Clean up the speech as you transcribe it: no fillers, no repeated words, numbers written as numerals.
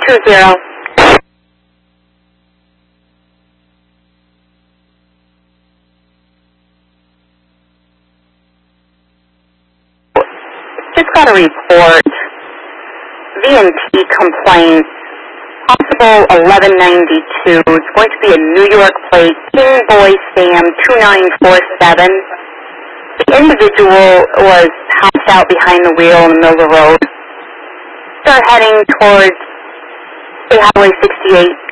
220. Just got a report. V&T complaint. Possible 1192. It's going to be a New York plate. King Boy Sam 2947. The individual was passed out behind the wheel in the middle of the road. They're heading towards Highway 68.